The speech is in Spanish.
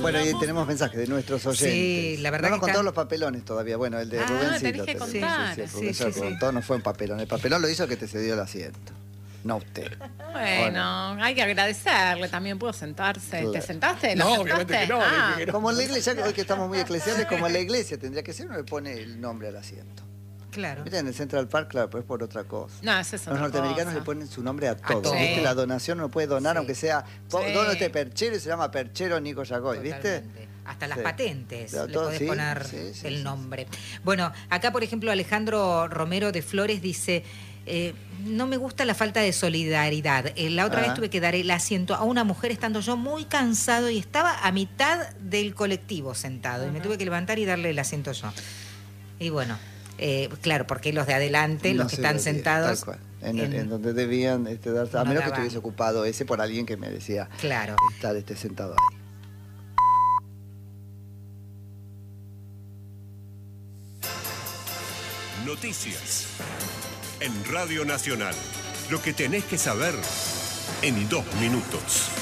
Bueno, y tenemos mensajes de nuestros oyentes. Sí, la verdad no que nos contó los papelones todavía. Bueno, el de Rubén sí tenés lo que tenemos. contar. Rubén ya lo contó, no fue un papelón. El papelón lo hizo que te cedió el asiento. No usted. Bueno, hay que agradecerle también, pudo sentarse. Claro. ¿Te sentaste? No, ¿Lo obviamente sentaste? que no, Ah. dije que no. Como en la iglesia, hoy que estamos muy eclesiales, como en la iglesia tendría que ser, uno le pone el nombre al asiento. Claro. Viste, en el Central Park, claro, pero es por otra cosa. No, eso es Los otra norteamericanos cosa. le ponen su nombre a todo. todo. ¿Viste? Sí. La donación uno puede donar, Sí. aunque sea Sí. dono este perchero y se llama Perchero Nico Yagoy, ¿viste? Totalmente. Hasta las Sí. patentes Claro, le todo, podés sí, poner sí, sí, el sí. nombre. Bueno, acá por ejemplo Alejandro Romero de Flores dice, no me gusta la falta de solidaridad. La otra vez tuve que dar el asiento a una mujer estando yo muy cansado y estaba a mitad del colectivo sentado y me tuve que levantar y darle el asiento yo. Y bueno, claro, porque los de adelante, No los que se están lo diga, sentados... tal cual. En donde debían darse, a no menos que daban. estuviese ocupado ese por alguien que merecía Claro. estar sentado ahí. Noticias. En Radio Nacional. Lo que tenés que saber en 2 minutos.